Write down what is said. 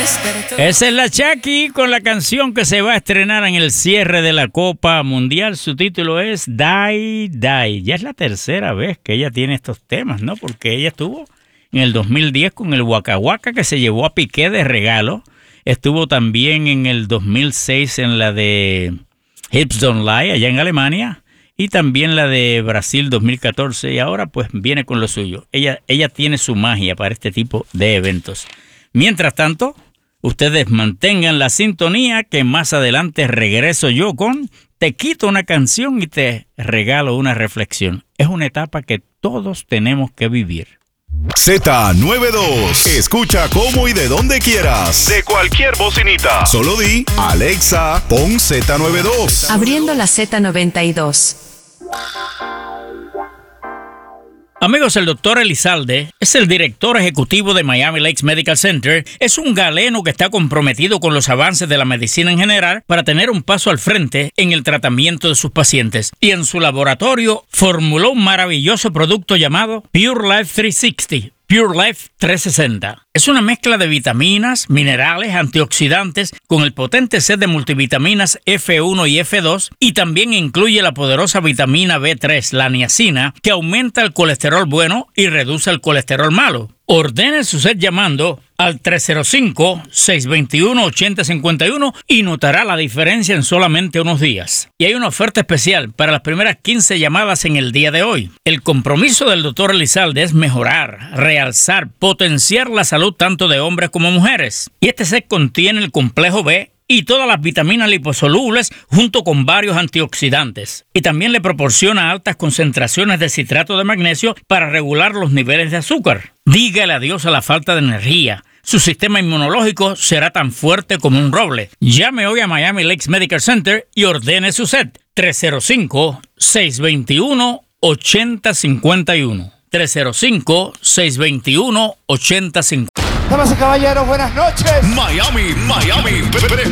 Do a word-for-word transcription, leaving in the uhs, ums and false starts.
Esa es la Shaki con la canción que se va a estrenar en el cierre de la Copa Mundial. Su título es Die Die. Ya es la tercera vez que ella tiene estos temas, ¿no? Porque ella estuvo en el dos mil diez con el Waka Waka que se llevó a Piqué de regalo. Estuvo también en el dos mil seis en la de Hips Don't Lie allá en Alemania. Y también la de Brasil dos mil catorce. Y ahora pues viene con lo suyo. Ella, ella tiene su magia para este tipo de eventos. Mientras tanto, ustedes mantengan la sintonía que más adelante regreso yo con Te quito una canción y te regalo una reflexión. Es una etapa que todos tenemos que vivir. Z noventa y dos. Escucha cómo y de donde quieras. De cualquier bocinita. Solo di, Alexa, pon Z noventa y dos. Abriendo la Z noventa y dos. Amigos, el doctor Elizalde es el director ejecutivo de Miami Lakes Medical Center. Es un galeno que está comprometido con los avances de la medicina en general para tener un paso al frente en el tratamiento de sus pacientes. Y en su laboratorio formuló un maravilloso producto llamado Pure Life trescientos sesenta. Pure Life trescientos sesenta. Es una mezcla de vitaminas, minerales, antioxidantes con el potente set de multivitaminas F uno y F dos y también incluye la poderosa vitamina B tres, la niacina, que aumenta el colesterol bueno y reduce el colesterol malo. Ordene su set llamando al tres cero cinco, seis dos uno, ocho cero cinco uno y notará la diferencia en solamente unos días. Y hay una oferta especial para las primeras quince llamadas en el día de hoy. El compromiso del doctor Elizalde es mejorar, realzar, potenciar la salud tanto de hombres como mujeres. Y este set contiene el complejo B y todas las vitaminas liposolubles junto con varios antioxidantes. Y también le proporciona altas concentraciones de citrato de magnesio para regular los niveles de azúcar. Dígale adiós a la falta de energía. Su sistema inmunológico será tan fuerte como un roble. Llame hoy a Miami Lakes Medical Center y ordene su set. tres cero cinco, seis dos uno, ocho cero cinco uno. tres cero cinco, seis dos uno, ocho cero cinco uno. Damas y caballeros, buenas noches. Miami, Miami.